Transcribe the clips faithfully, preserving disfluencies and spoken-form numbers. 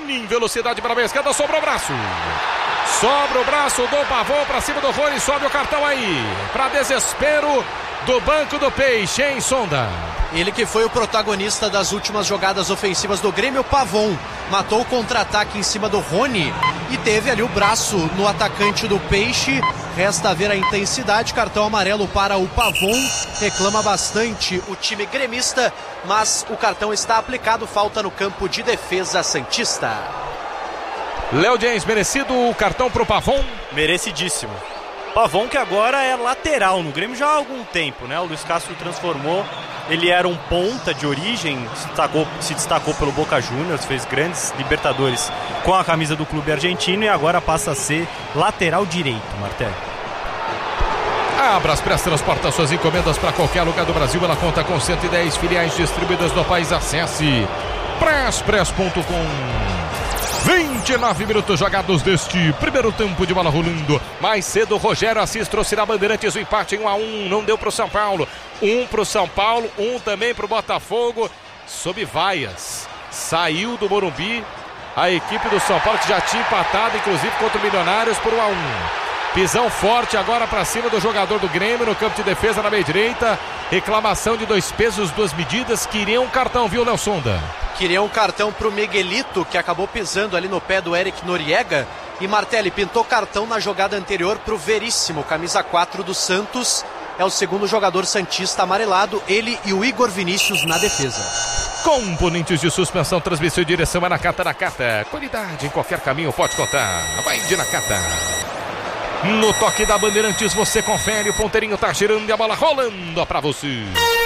Rony em velocidade para a esquerda, sobrou o braço. Sobra o braço do Pavon para cima do Rony, sobe o cartão aí. Para desespero do banco do Peixe, hein, Sonda? Ele que foi o protagonista das últimas jogadas ofensivas do Grêmio, Pavon. Matou o contra-ataque em cima do Rony e teve ali o braço no atacante do Peixe. Resta ver a intensidade, cartão amarelo para o Pavon. Reclama bastante o time gremista, mas o cartão está aplicado, falta no campo de defesa santista. Léo James, merecido o cartão pro Pavon? Merecidíssimo. Pavon que agora é lateral no Grêmio já há algum tempo, né? O Luiz Castro transformou, ele era um ponta de origem, se destacou, se destacou pelo Boca Juniors, fez grandes Libertadores com a camisa do clube argentino e agora passa a ser lateral direito, Martel. Abra as Press transporta suas encomendas para qualquer lugar do Brasil. Ela conta com cento e dez filiais distribuídas no país. Acesse press press ponto com. vinte e nove minutos jogados deste primeiro tempo de bola rolando. Mais cedo, Rogério Assis trouxe na Bandeirantes o empate em um a um. Não deu para o São Paulo. Um para o São Paulo, um também para o Botafogo. Sob vaias. Saiu do Morumbi a equipe do São Paulo, que já tinha empatado, inclusive, contra o Milionários por um a um. Pisão forte agora para cima do jogador do Grêmio no campo de defesa na meia direita. Reclamação de dois pesos, duas medidas. Queriam um cartão, viu, Léo Sonda? Queria um cartão pro Miguelito, que acabou pisando ali no pé do Eric Noriega. E Martelli pintou cartão na jogada anterior pro Veríssimo, camisa quatro do Santos. É o segundo jogador santista amarelado, ele e o Igor Vinícius na defesa. Componentes de suspensão, transmissão e direção é Nakata, Nakata. Qualidade em qualquer caminho, pode contar. Vai de Nakata. No toque da Bandeirantes você confere, o ponteirinho tá girando e a bola rolando pra você.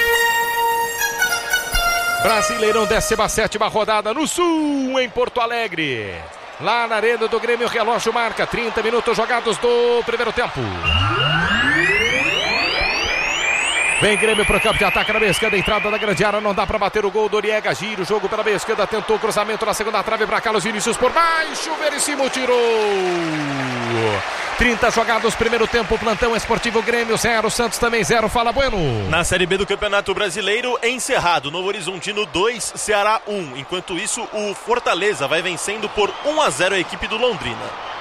Brasileirão, décima sétima rodada no Sul, em Porto Alegre. Lá na arena do Grêmio, o relógio marca trinta minutos jogados do primeiro tempo. Vem Grêmio pro campo de ataque na meia esquerda, entrada da grande área, não dá pra bater o gol. Doriega gira o jogo pela meia esquerda, tentou o cruzamento na segunda trave pra Carlos Vinícius por baixo, Veríssimo tirou. trinta jogados, primeiro tempo, plantão esportivo Grêmio zero, Santos também zero, fala Bueno. Na Série B do Campeonato Brasileiro, encerrado, Novo Horizontino dois, Ceará um. Enquanto isso, o Fortaleza vai vencendo por um a zero a equipe do Londrina.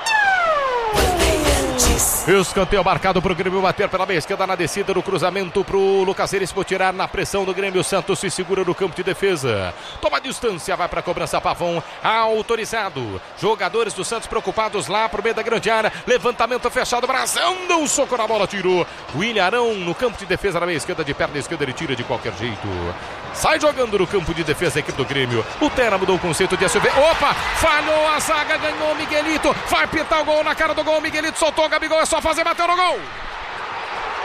Escanteio marcado pro Grêmio bater pela meia esquerda na descida do cruzamento pro Lucas Veríssimo tirar na pressão do Grêmio. Santos se segura no campo de defesa. Toma distância, vai pra cobrança Pavon. Autorizado. Jogadores do Santos preocupados lá pro meio da grande área. Levantamento fechado, Brasão, deu um soco na bola, tirou. O Ilharão no campo de defesa na meia esquerda, de perna esquerda, ele tira de qualquer jeito. Sai jogando no campo de defesa a equipe do Grêmio. O Terra mudou o conceito de S U V. Opa, falhou a zaga, ganhou o Miguelito. Vai pintar o gol na cara do gol. Miguelito soltou o Gabigol, é só fazer, bateu no gol.